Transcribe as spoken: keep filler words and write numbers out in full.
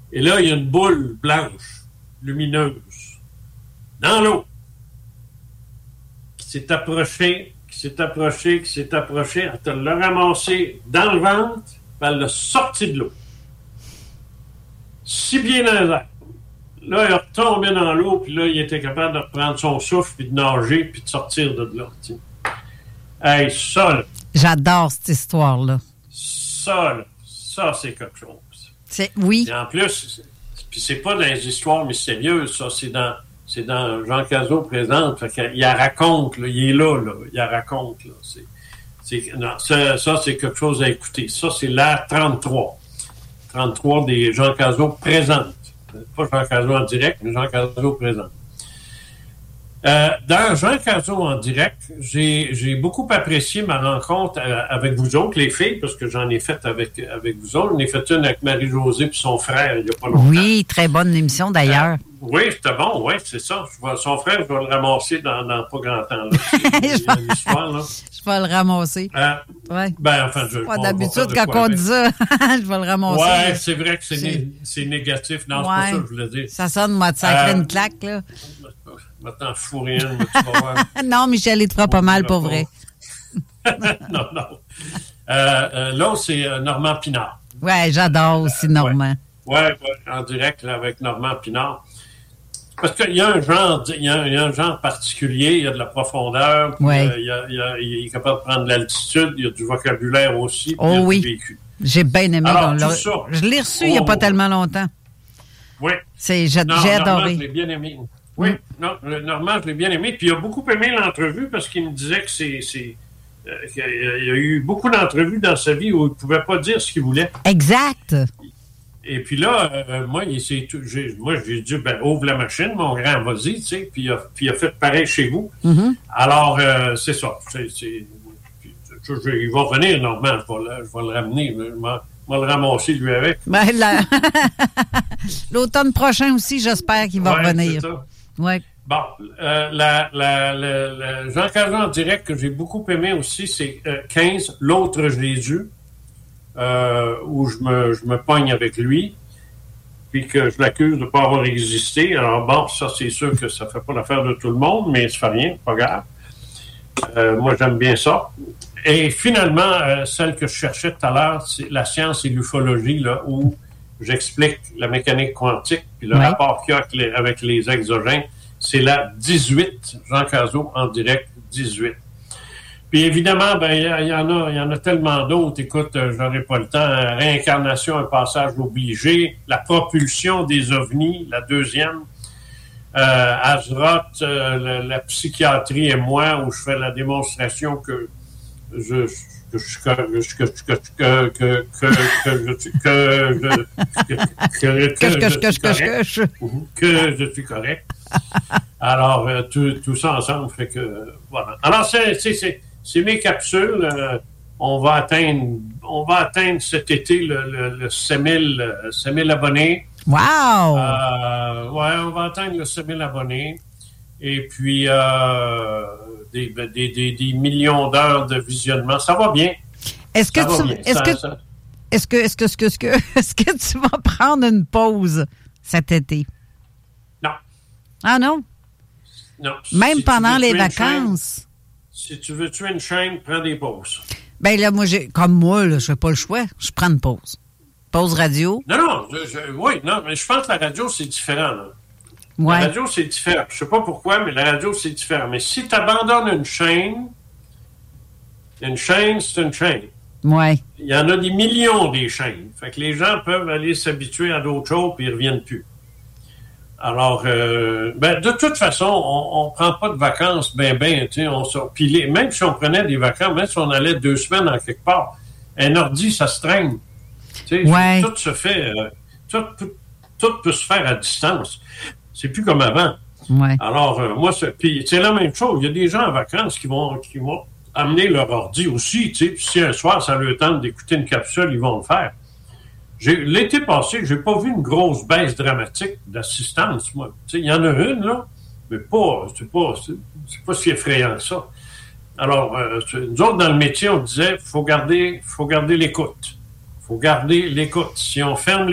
Et là, il y a une boule blanche, lumineuse, dans l'eau, qui s'est approchée, qui s'est approchée, qui s'est approchée. Elle l'a ramassée dans le ventre, puis elle l'a sortie de l'eau. Si bien dans les airs. Là, il est retombé dans l'eau, puis là, il était capable de reprendre son souffle, puis de nager, puis de sortir de là. T'sais. Hey, ça, là. J'adore cette histoire-là. Ça, là, ça, c'est quelque chose. C'est, oui. Et en plus, puis c'est pas dans les histoires mystérieuses, ça, c'est dans, c'est dans Jean Cazot présente. Fait qu'il la raconte, là, il est là, là, il la raconte, là. C'est, c'est, non, ça, ça, c'est quelque chose à écouter. Ça, c'est l'A trente-trois. trente-trois des Jean Cazot présente. Pas Jean Cazot en direct, mais Jean Cazot présente. Euh, dans Jean Cazot en direct, j'ai, j'ai beaucoup apprécié ma rencontre euh, avec vous autres, les filles, parce que j'en ai fait avec, avec vous autres. J'en ai fait une avec Marie-Josée et son frère il n'y a pas longtemps. Oui, très bonne émission d'ailleurs. Euh, oui, c'était bon, oui, c'est ça. Je vais, son frère, je vais le ramasser dans, dans pas grand temps. Là. C'est, c'est l'histoire, là. Je vais le ramasser. Euh, ouais. Ben, enfin, je, pas d'habitude, quand on dit ça, je vais le ramasser. Oui, c'est vrai que c'est, c'est... Né, c'est négatif. Non, ouais. C'est pas ça que je voulais dire. Ça sonne, moi, de sacrer euh... une claque, là. Maintenant, fou rien, mais tu vas voir. Non, Michel, il te fera pas mal, pour vrai. non, non. Euh, euh, là, c'est euh, Normand Pinard. Oui, j'adore aussi Normand. Oui, ouais, ouais, en direct là, avec Normand Pinard. Parce qu'il y a un genre, il y a, il y a un genre particulier, il y a de la profondeur, puis, ouais. euh, il, y a, il, y a, il est capable de prendre de l'altitude, il y a du vocabulaire aussi, puis oh, il y a oui. du vécu. J'ai bien aimé. Alors, dans tout ça, je l'ai reçu oh, il n'y a pas tellement longtemps. Oui. C'est, j'ai, non, j'ai Normand, adoré. Je l'ai bien aimé. Oui, mm. non, Normand, je l'ai bien aimé. Puis il a beaucoup aimé l'entrevue parce qu'il me disait que c'est, c'est euh, qu'il y a eu beaucoup d'entrevues dans sa vie où il ne pouvait pas dire ce qu'il voulait. Exact. Et puis là, euh, moi, il s'est tout, j'ai, moi, j'ai dit, ben, ouvre la machine, mon grand, vas-y, tu sais. Puis il a, puis il a fait pareil chez vous. Mm-hmm. Alors, euh, c'est ça. C'est, c'est, puis, je, je, il va revenir, Normand. Je vais le, je vais le ramener. Je vais, je vais le ramasser, lui, avec. Ben, la... L'automne prochain aussi, j'espère qu'il va ouais, revenir. C'est ça. Ouais. Bon, euh, la, la, la, la Jean Cazot en direct que j'ai beaucoup aimé aussi, c'est euh, quinze, L'autre Jésus, euh, où je me, je me pogne avec lui, puis que je l'accuse de ne pas avoir existé. Alors bon, ça, c'est sûr que ça ne fait pas l'affaire de tout le monde, mais ça fait rien, pas grave. Euh, moi, j'aime bien ça. Et finalement, euh, celle que je cherchais tout à l'heure, c'est La science et l'ufologie, là, où j'explique la mécanique quantique, puis le ouais. rapport qu'il y a avec les, avec les exogènes. C'est la dix-huit, Jean Cazot en direct, dix-huit. Puis évidemment, ben il y, y en a, il y en a tellement d'autres. Écoute, euh, j'aurai pas le temps. Réincarnation, un passage obligé. La propulsion des ovnis, la deuxième. Euh, Azeroth, euh, la, la psychiatrie et moi, où je fais la démonstration que je que je que je que que que que que je suis correct. Alors, euh, tout, tout ça ensemble fait que, voilà. Alors, c'est, c'est, c'est, c'est mes capsules. Euh, on va atteindre, on va atteindre cet été le, le, le cinq mille abonnés. Wow! Euh, ouais, on va atteindre le cinq mille abonnés. Et puis, euh, des, des, des, des millions d'heures de visionnement. Ça va bien. Est-ce que ça tu, bien. est-ce Ça, que, ça... est-ce que, est-ce que, est-ce que, est-ce que, est-ce que tu vas prendre une pause cet été? Non. Ah non? Non. Même si pendant les vacances? Chaîne, si tu veux tuer une chaîne, prends des pauses. Ben là, moi, j'ai, comme moi, là, je n'ai pas le choix. Je prends une pause. Pause radio. Non, non. Je, je, oui, non, mais je pense que la radio, c'est différent, là. Ouais. La radio, c'est différent. Je sais pas pourquoi, mais la radio, c'est différent. Mais si tu abandonnes une chaîne, une chaîne, c'est une chaîne. Ouais. Il y en a des millions des chaînes. Fait que les gens peuvent aller s'habituer à d'autres choses puis ils reviennent plus. Alors, euh, ben, de toute façon, on, on prend pas de vacances ben, ben, tu sais, on sort. Puis les, même si on prenait des vacances, même si on allait deux semaines en quelque part, un ordi, ça se traîne. Tu sais, ouais. Tout se fait, euh, tout, tout, tout peut se faire à distance. C'est plus comme avant. Ouais. Alors, euh, moi, c'est, puis c'est la même chose. Il y a des gens en vacances qui vont, qui vont amener leur ordi aussi, tu sais. Puis si un soir, ça leur tente d'écouter une capsule, ils vont le faire. J'ai, l'été passé, j'ai pas vu une grosse baisse dramatique d'assistance, moi. Tu sais, il y en a une, là, mais pas, c'est pas, c'est, c'est pas si effrayant que ça. Alors, euh, nous autres, dans le métier, on disait, faut garder, faut garder l'écoute. Faut garder l'écoute. Si on ferme